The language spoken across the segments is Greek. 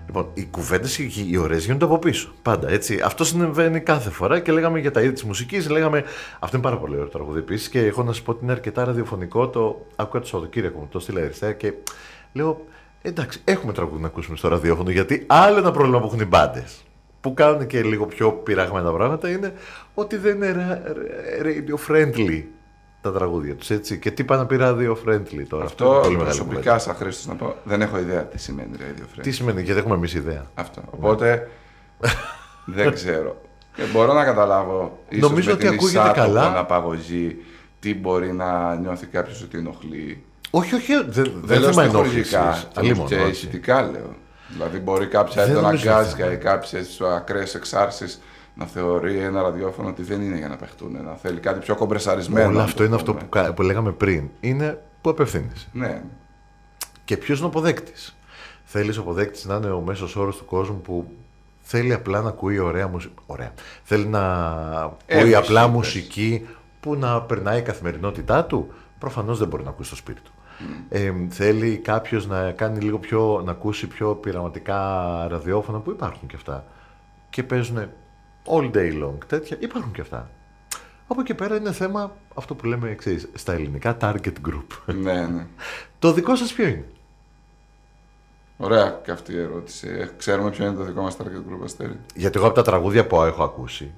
Λοιπόν, οι κουβέντες οι ωραίες γίνονται από πίσω. Πάντα έτσι. Αυτό συμβαίνει κάθε φορά και λέγαμε για τα είδη της μουσικής. Λέγαμε. Αυτό είναι πάρα πολύ ωραίο τραγούδι επίσης και έχω να σου πω ότι είναι αρκετά ραδιοφωνικό. Το άκουγα το Σαββατοκύριακο μου, το στείλα αριστεία και λέω. Εντάξει, έχουμε τραγούδι να ακούσουμε στο ραδιόφωνο γιατί άλλο ένα πρόβλημα που έχουν οι μπάντες που κάνουν και λίγο πιο πειραγμένα πράγματα είναι ότι δεν είναι radio friendly τα τραγούδια τους, έτσι. Και τι πάνε να πει radio friendly τώρα. Αυτό πολύ προσωπικά σαν Χρήστος να πω, δεν έχω ιδέα τι σημαίνει radio friendly. Τι σημαίνει, γιατί έχουμε εμείς ιδέα. Αυτό. Οπότε δεν ξέρω. Και μπορώ να καταλάβω ίσως νομίζω με ότι την ακούγεται καλά. Την απαγωγή, τι μπορεί να νιώθει κάποιος ότι ενοχλεί. Όχι, δεν λέω στοιχουργικά και ηχητικά λέω. Δηλαδή μπορεί κάποια έντονα γκάζια ή κάποιες ακραίες εξάρσεις να θεωρεί ένα ραδιόφωνο ότι δεν είναι για να παιχτούν, να θέλει κάτι πιο κομπρεσαρισμένο. Όλο αυτό είναι αυτό που λέγαμε πριν. Είναι που απευθύνεσαι. Ναι. Και ποιος είναι ο αποδέκτης. Θέλεις ο αποδέκτης να είναι ο μέσος όρος του κόσμου που θέλει απλά να ακούει ωραία μουσική. Ωραία. Θέλει να ακούει απλά μουσική που να περνάει η καθημερινότητά του. Προφανώς δεν μπορεί να ακούσει στο σπίτι του. Θέλει κάποιος να κάνει λίγο πιο, να ακούσει πιο πειραματικά ραδιόφωνα που υπάρχουν και αυτά. Και παίζουν all day long τέτοια, υπάρχουν και αυτά. Από εκεί πέρα είναι θέμα αυτό που λέμε εξής, στα ελληνικά target group. Ναι. Το δικό σας ποιο είναι? Ωραία και αυτή η ερώτηση. Ξέρουμε ποιο είναι το δικό μας target group, Αστέρη? Γιατί εγώ από τα τραγούδια που έχω ακούσει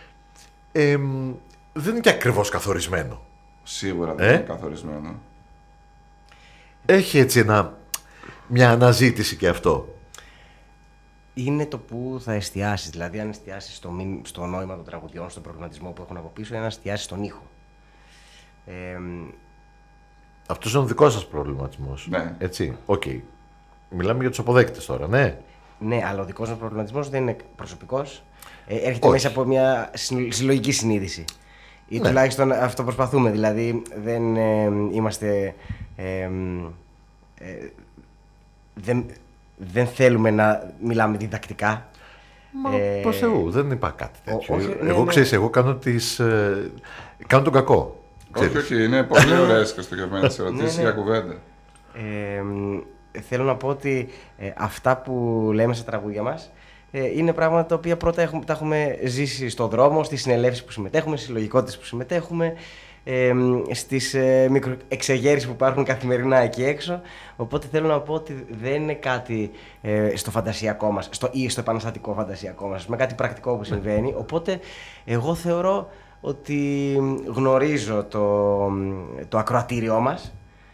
δεν είναι και ακριβώς καθορισμένο. Σίγουρα δεν είναι καθορισμένο. Έχει έτσι μια αναζήτηση και αυτό. Είναι το που θα εστιάσεις. Δηλαδή, αν εστιάσεις στο νόημα των τραγουδιών, στον προβληματισμό που έχουν από πίσω, ή αν εστιάσεις στον ήχο. Αυτός είναι ο δικός σας προβληματισμός. Ναι. Έτσι. Οκ. Μιλάμε για τους αποδέκτες τώρα, ναι. Ναι, αλλά ο δικός μας προβληματισμός δεν είναι προσωπικός. Έρχεται μέσα από μια συλλογική συνείδηση. Ή τουλάχιστον αυτό προσπαθούμε. Δηλαδή, δεν είμαστε. Δεν θέλουμε να μιλάμε διδακτικά. Μα προς Θεού, δεν είπα κάτι τέτοιο. Εγώ ξέρεις, εγώ κάνω κάνω τον κακό. Όχι, είναι πολύ ωραίες και στοχευμένες ερωτήσεις για κουβέντα. Θέλω να πω ότι αυτά που λέμε στα τραγούδια μας είναι πράγματα τα οποία πρώτα τα έχουμε ζήσει στον δρόμο, στις συνελεύσεις που συμμετέχουμε, στις συλλογικότητες που συμμετέχουμε, στις μικροεξεγέρσεις που υπάρχουν καθημερινά εκεί έξω. Οπότε θέλω να πω ότι δεν είναι κάτι στο φαντασιακό μας ή στο επαναστατικό φαντασιακό μας, με κάτι πρακτικό που συμβαίνει. Οπότε εγώ θεωρώ ότι γνωρίζω το ακροατήριό μας,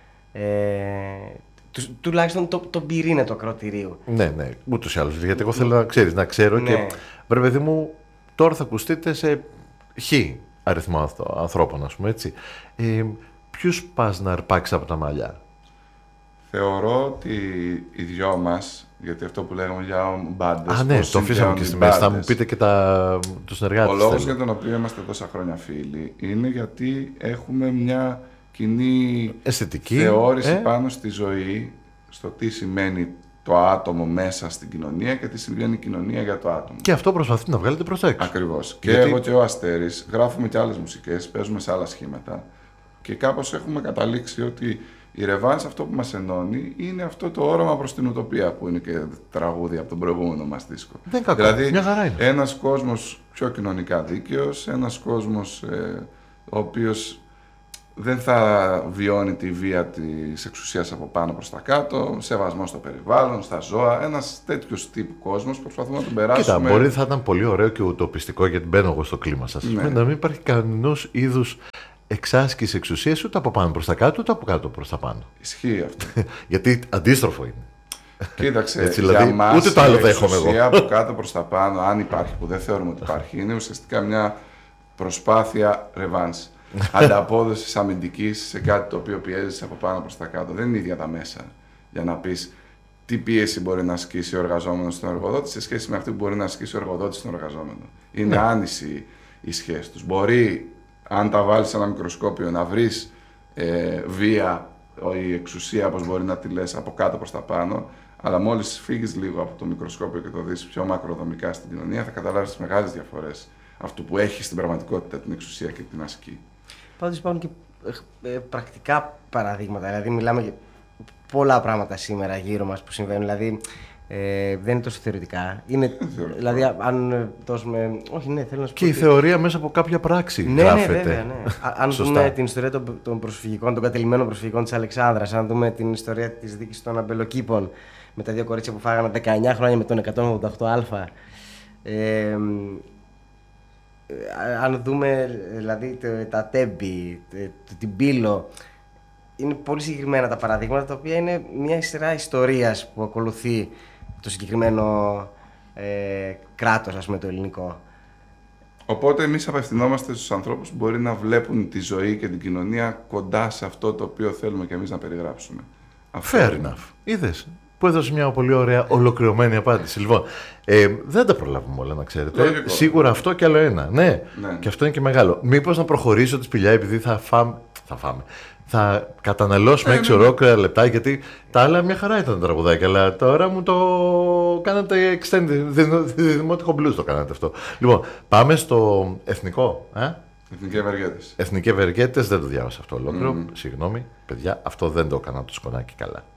τουλάχιστον τον πυρήνα του ακροατηρίου. Ναι, ούτως ή άλλως. Γιατί εγώ θέλω να ξέρω και βρε παιδί μου, τώρα θα ακουστείτε σε αριθμό ανθρώπων, ας πούμε έτσι. Ποιους πας να αρπάξεις από τα μαλλιά? Θεωρώ ότι οι δυο μας, γιατί αυτό που λέγαμε για μπάντες. Ναι, το αφήσαμε και στη μέση. Θα μου πείτε και τους συνεργάτες. Ο λόγος για τον οποίο είμαστε τόσα χρόνια φίλοι είναι γιατί έχουμε μια κοινή αισθητική θεώρηση πάνω στη ζωή, στο τι σημαίνει το άτομο μέσα στην κοινωνία και τι συμβαίνει η κοινωνία για το άτομο. Και αυτό προσπαθείτε να βγάλετε προς τα έξω. Ακριβώς. Και εγώ και ο Αστέρης γράφουμε και άλλες μουσικές, παίζουμε σε άλλα σχήματα και κάπως έχουμε καταλήξει ότι η Ρεβάνς, αυτό που μας ενώνει, είναι αυτό το όραμα προς την ουτοπία που είναι και τραγούδι από τον προηγούμενο μας δίσκο. Δεν κακό. Δηλαδή, μια χαρά είναι. Ένας κόσμος πιο κοινωνικά δίκαιος, ένας κόσμος ο οποίος δεν θα βιώνει τη βία της εξουσίας από πάνω προς τα κάτω, σεβασμό στο περιβάλλον, στα ζώα, ένας τέτοιος τύπου κόσμος, προσπαθούμε να τον περάσουμε. Κοίτα, μπορεί θα ήταν πολύ ωραίο και ουτοπιστικό, γιατί μπαίνω εγώ στο κλίμα σας, να μην υπάρχει κανένας είδους εξάσκηση εξουσίας ούτε από πάνω προς τα κάτω, ούτε από κάτω προς τα πάνω. Ισχύει αυτό. Γιατί αντίστροφο είναι. Κοίταξε, έτσι, δηλαδή, για μας ούτε το άλλο η δέχομαι εγώ. εξουσία από κάτω προς τα πάνω, αν υπάρχει, που δεν θεωρούμε ότι υπάρχει, είναι ουσιαστικά μια προσπάθεια ρεβάνς. Ανταπόδοση αμυντική σε κάτι το οποίο πιέζεσαι από πάνω προς τα κάτω. Δεν είναι ίδια τα μέσα για να πεις τι πίεση μπορεί να ασκήσει ο εργαζόμενος στον εργοδότη σε σχέση με αυτή που μπορεί να ασκήσει ο εργοδότης στον εργαζόμενο. Είναι άνηση η σχέση τους. Μπορεί, αν τα βάλεις σε ένα μικροσκόπιο, να βρεις βία ή εξουσία, όπως μπορεί να τη λες, από κάτω προς τα πάνω, αλλά μόλις φύγεις λίγο από το μικροσκόπιο και το δεις πιο μακροδομικά στην κοινωνία, θα καταλάβεις τις μεγάλες διαφορές αυτού που έχει στην πραγματικότητα την εξουσία και την ασκεί. Πάντως υπάρχουν και πρακτικά παραδείγματα. Δηλαδή, μιλάμε πολλά πράγματα σήμερα γύρω μας που συμβαίνουν. Δηλαδή, δεν είναι τόσο θεωρητικά. Είναι, δηλαδή, αν δώσουμε. Όχι, ναι, θέλω να σου πω. Και η θεωρία μέσα από κάποια πράξη Ναι, γράφεται. ναι, βέβαια, ναι. Αν δούμε την ιστορία των προσφυγικών, των κατελημμένων προσφυγικών της Αλεξάνδρας, αν δούμε την ιστορία της δίκης των Αμπελοκήπων με τα δύο κορίτσια που φάγανε 19 χρόνια με τον 188α. Αν δούμε δηλαδή τα Τέμπη, την Πύλο, είναι πολύ συγκεκριμένα τα παραδείγματα, τα οποία είναι μια σειρά ιστορίας που ακολουθεί το συγκεκριμένο κράτος, ας πούμε, το ελληνικό. Οπότε εμείς απευθυνόμαστε στους ανθρώπους που μπορεί να βλέπουν τη ζωή και την κοινωνία κοντά σε αυτό το οποίο θέλουμε και εμείς να περιγράψουμε. Fair enough. Είδες που έδωσε μια πολύ ωραία ολοκληρωμένη απάντηση. Λοιπόν, δεν τα προλάβουμε όλα, να ξέρετε. Λογικό. Σίγουρα αυτό και άλλο ένα. Ναι, Ναι. και αυτό είναι και μεγάλο. Μήπως να προχωρήσω τη σπηλιά, επειδή θα καταναλώσουμε 6 ολόκληρα λεπτά, γιατί τα άλλα μια χαρά ήταν τα τραγουδάκια, αλλά τώρα μου το κάνατε extended, δημοτικό blues το κάνατε αυτό. Λοιπόν, πάμε στο εθνικό. Εθνικοί Ευεργέτες. Εθνικοί Ευεργέτες, δεν το διάβασα αυτό ολόκληρο. Συγγνώμη, παιδιά, αυτό δεν το έκανα το σκονάκι καλά.